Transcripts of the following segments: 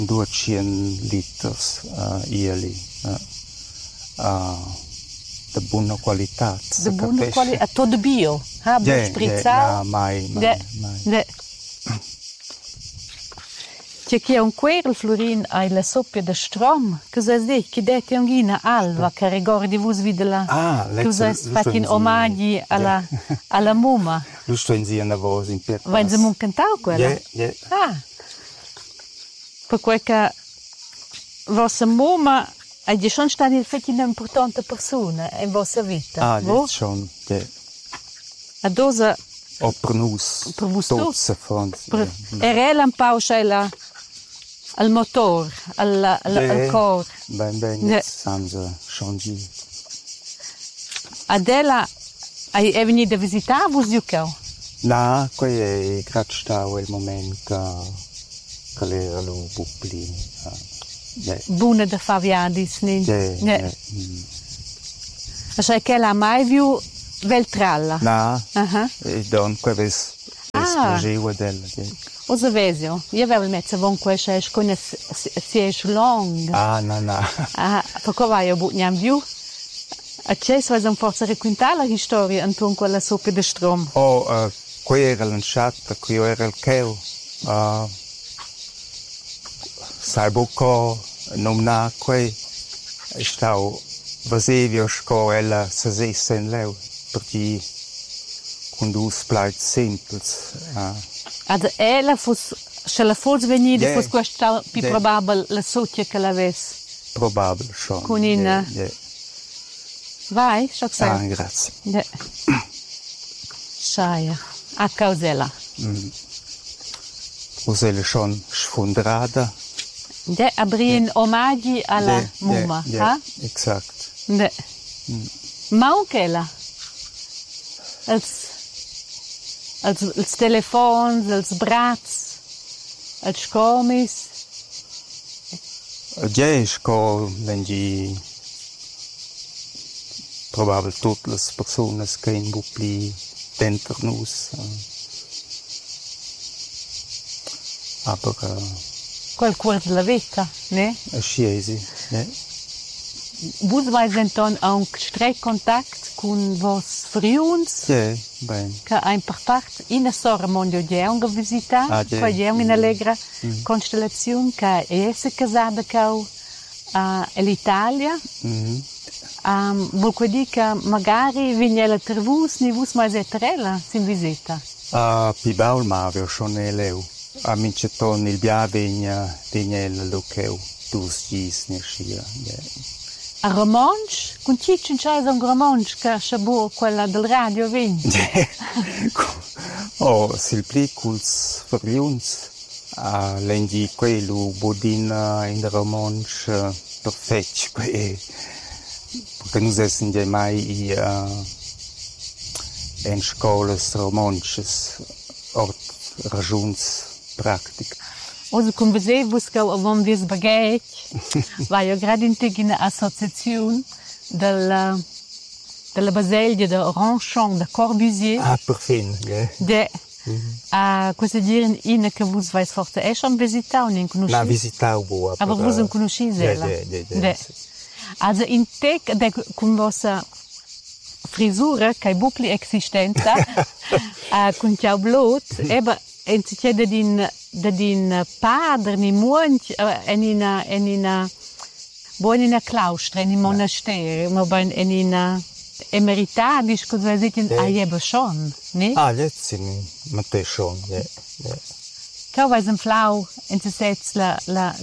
200 liters ieli. De buona qualità. De buona qualità, tutto bio, sprizzato. Mai. C'è chi ha un querel, Florin, ha la soppia di strom, che si dice che dette una alva, che ricordi voi di là, che si fa in omaggi alla mumma. Lo sto insieme a voi in pietà. Vai in cantare quella? Per quel che vostra mumma ha già stato un'importante persona in vostra vita. Ah, schon, a dose... O per noi, tutti, forse. Era un po' al motore, al cuore. Ben, senza changare. Adela, è venuta a visitare voi? No, questo è grazie il momento che era lo bubbli. Buona da faviadis, ne? Cioè che la mai viu veltralla? No, e don questo esplosivo della. O Zavesio, io avevo messo con questo con siege long. No. Per cosa vai a buttare più? A c'è se vai forza raccontare la storia intorno a quella soppia di strom. Qui era lanciata, qui era il cheo. Sai poco, non ha qui. Stavo Vasevio scoella se zesse in leu, perché quando us plait simples. Ad ella se la fosse venuta, fosse questa più probabile la socia che l'avesse. Probabile, schon. Con in... Vai, so che sai. Grazie. Sai, a causella. Usele schon sfondrada. Abrin omaggi alla mumma, ha? Exakt. Ma anche la? Als telefons, als brats, als scomis. Sco, wenn probabil tutte le persone che in bupli dentro noi. Aber quel cuore della vita, ne? Sciesi, Voi vai então a un stretto contact con vos friuns? Ben. Che ha portato in a sora mondio di un visita, che è un'allegra constellazione che è essere casata con l'Italia. Vuol dire che magari viene per voi, ne voi mai eterella in visita? Pi baul ma avevo schon eleu. A minceton il bia vegna il loceu, dus gis ne scia. A romansch? Con chi c'è un romansch che c'è quella del radio vegna? Sil pli culs verliuns. Lendi quello bodina in romansch perfect, perché noi siamo mai in scuole romanches, ort ragions pratiche. Also come vedevo che avevamo visto bagagli, vai io gerade in un'associazione della Baselgia di Ranchon de Corbusier. Perfetto. Cosa dire in che voi vai forse è schon visitato o non conosci? No, visitato boh. Ma voi non conoscete la? Also in te con vostra frisura che è bupli esistenza con ciao blut, en c'è da din padre ni monch en in buona claustra in monastero ma ben in emeritadis cosa dicono aiebo schon ne jetzt ma te schon Che vai un flau en se sets la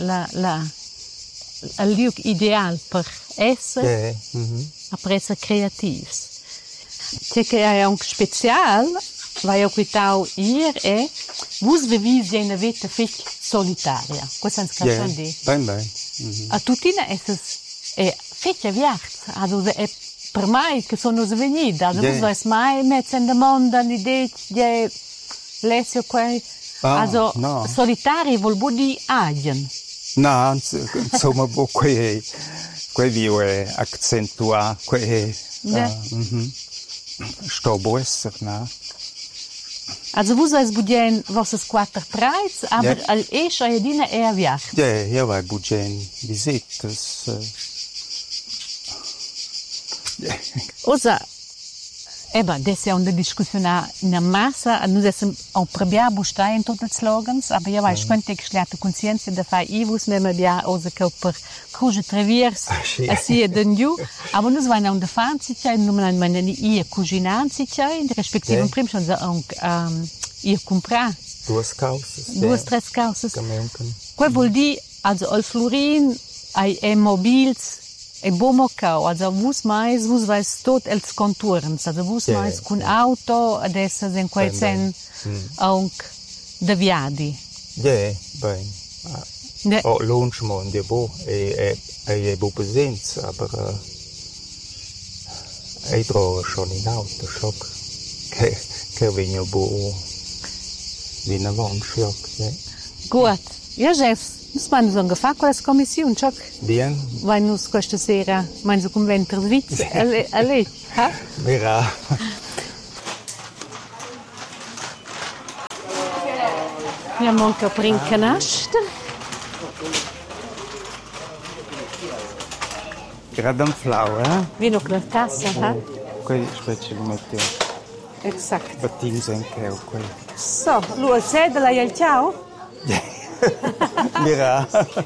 il luogo ideale per essere per essere creativi. C'è che è un speciale vai a quitau hier e vos vivís in una vita fic solitaria. Questa è una canzone di. Ben. A tutina è fic viacht. Also è per me che sono venuta. Also vos vais mai mettere in domanda l'idea di lesio quei. Also solitari vuol dire agien. No, insomma, quei vive accentua, quei sto buesser, no? Also vous es budien vossas quattro preis, aber al esce a Edina e a viaggio. Ja, io vai budgen visitas. Osa, adesso è una discussione in massa, noi siamo un probiamo bustai in tutti i slogans, aber io vai quanto che schliata coscienza da fare ivus, ne ma bia osa che per cruce traverso, assim è d'andiu, aber noi vai un defanzi, non man ni cucinanzi, respektive un primo schon io comprare. Duas, tres causas. Quel vuol dire, also al Florin, ai mobils, e bomocau, also vus weiß tot els conturns, also vus mais con auto, adesso in quel sen anche da viadi. Ben. Oh, lunchmond è bo, è bo presenza, aber è trovo schon in auto, schock, che vengo bo, viene avanti, schock, Gut, ja, Jess. Nus man so gefà con la commissione, ciò Bien. Vai nus questa sera, man so conventer svizz, a lei, ha? Verrà. Abbiamo anche un princanast. Gradam flau, Vino con la tassa, ha? Quelli specie li mettiamo. Esatto. Battins anche quelli. So, lui al sedela e al ciao? Verrà.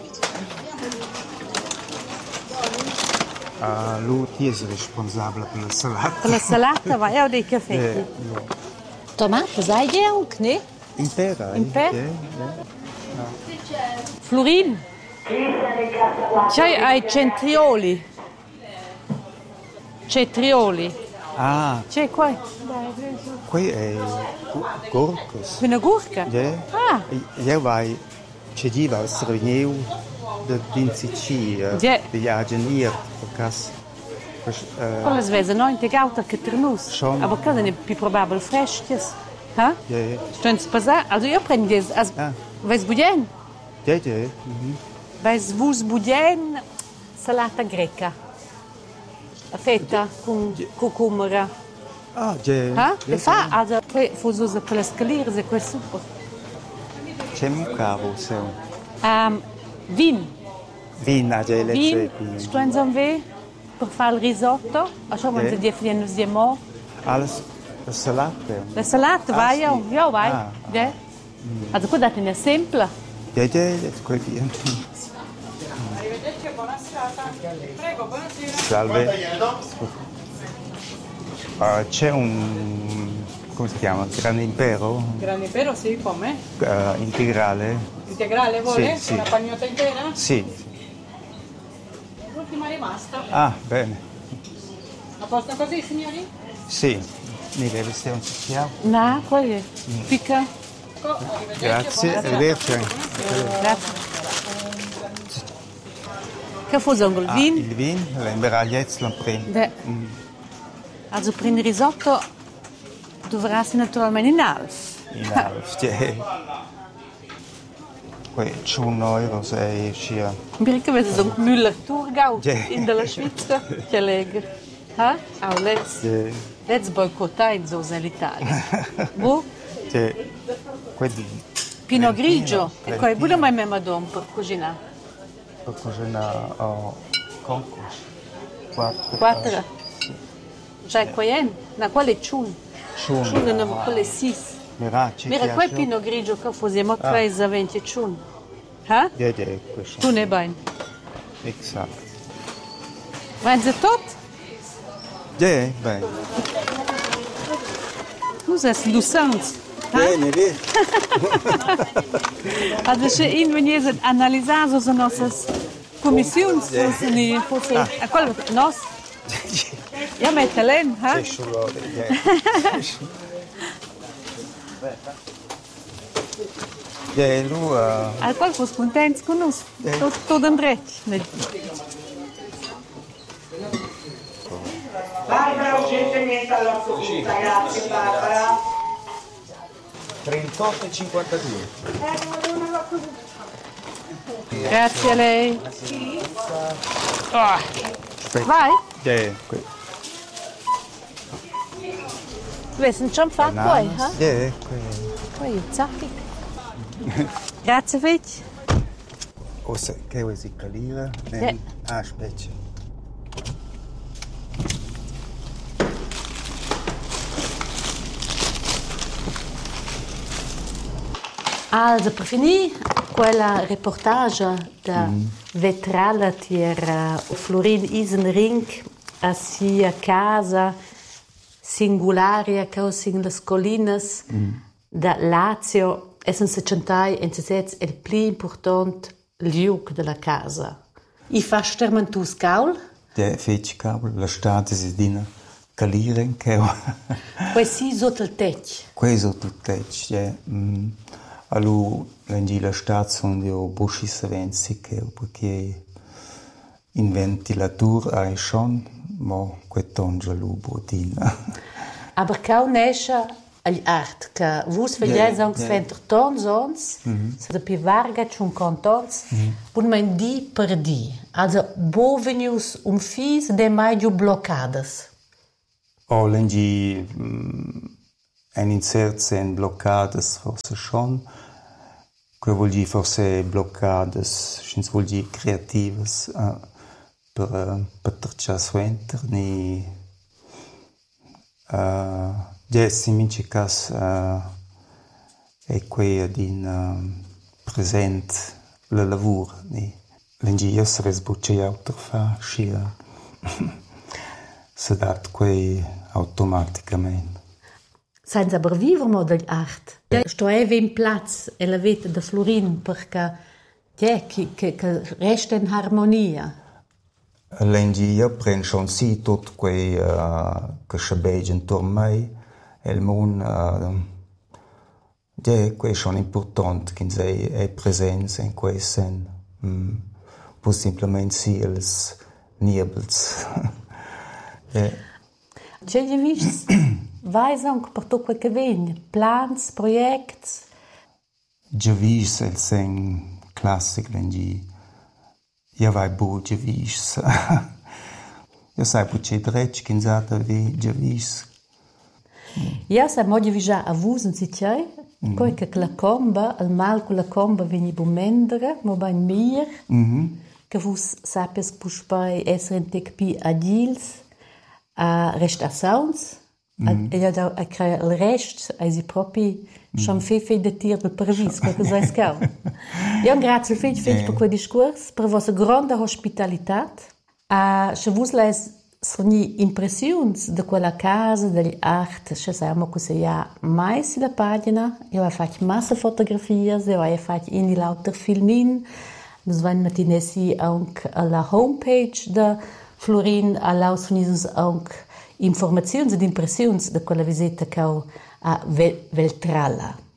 Lui è responsabile per la salata. Per la salata vai a dei caffè. Tomate, sai che è un ne? Intera. Florin. C'hai ai centrioli. Cetrioli. Ah, C'è qua? qui è gurkos. Una gurka? Ah. Io vai, c'è di va srvneu din Sicilia, di Argenir, perché Quella svesa non integrata che ternus. Schon. Aber cosa è più probabile fresches? Ha? Ja. Stöns passar, also io prendo des, vais budien? Ja. Vais vus budien salata greca. A fetta con cucumera. Ah, ja. Ha? E fa, also poi fusosa per le scalire e quel suppo. C'è un cavo, se. Vin. Vina, ja, Vin, stöns am weh per fare il risotto. Also man se die flienus die mo. Alles, la salata. La salata vai io, io vai. Ja. Also qua date ne semple. Ja, quel che Arrivederci e buona serata. Prego, buonasera. Salve. C'è un, come si chiama? Grande impero? Grande impero, sì, come? Integrale. Integrale vuole? Sì. Una pagnotta intera? Sì. L'ultima è rimasta. Ah, bene. A posto così, signori? Sì. Mi deve essere un ciao. No, qua è. Picca. Grazie, arrivederci. Grazie. Che fosse un vin? Il vin, l'imberà jetzt lo prende. Also per il risotto dovresti naturalmente in alf. In alf, Qui c'è €1 se scia. Perché vedi so un Müller Thurgau in della Svizzera che legge. Ha? Ah, let's boicottare in zosa l'Italia. Bu? Pinot Grigio. E poi pure mai me madon per cucinare. Per cucinare concos. 4. Cioè, qua è? Na quale ciun? Ciun non avevo quelle 6. Mira, qua è Pinot Grigio che fosiamo 3 a 20 ciun. Ha? Questo. Tu ne vai. Esatto. Vai tot? Bene. Tu sei lusant. Bene. Also se in venisse analizzare le nostre commissioni, forse a quello nos. Ja, mette l'en, ha? Lui... Al qual fosse contento con noi, tutto in dritto. Barbara, urgentemente all'assoluta, grazie Barbara. 38,52. Grazie a lei. Vai? Wissen schon fatto poi, ha? Yeah, Poi zacchi. Grazie Fitch. ossa che vuoi si calire? Yeah. Aspetta. Also, per finire, quella reportage da Vetralla tier Florin Isenring a sia casa singularia causa in le collinas da Lazio è un secentai e se è il più importante liuk della casa. I fa stermentus caul? Der fetch kabel, la strada si dina calire che Poi si sotto il tetto. questo tutto è allo lengi la stazione di Buschi Savenzi che perché in ventilatur hai schon ma questo lo botina. Aber kaum nesce agli art che vus vegliais anche sventer tons ons, se più varga c'un contons, un mein di per di. Also bovenius fis de mai giù bloccades. O lengi ein inserzen bloccades forse schon, che vuol dire forse bloccades, schins vuol dire creatives per tercia suenter ni Jesse mince cas è quella din present la lavur ni lengi io sares bucce auto fa scia se dat quei automaticamente. Senza aber vivere mo degli art. Sto in platz e la vita da Florin perché che resta in armonia. Lengi io prendo schon sì tutto quei che scebbeggia intorno a me e il mondo quei sono importanti che sei è presenza in quei sen può semplicemente sì els niebels. C'è già visto? Vai anche per tutto quel che viene? Plans, progetti? Già visto il sen classico lengi io vai bu già visto. Io sai pucce drecci che insata vi già visto. Io sai mo già visto a vusen si c'è, poi che la comba, il mal con la comba viene bumendere, mo ben mir, che vus sapes puspai essere in tec pi agils, a restaurations, e da a crea il rest, ai si propri schon fefe de tir del previs, che sai scau. Io grazie fetch per quel discorso, per vostra grande ospitalità. Se vus les sogni impressions de quella casa degli art, se siamo così ja mai sulla pagina, io ho fatto massa fotografie, io ho fatto in lauter filmin, nos van matinesi anche alla homepage da Florin, allaus fornisons anche informazioni ed impressions de quella visita che ho a Vetralla.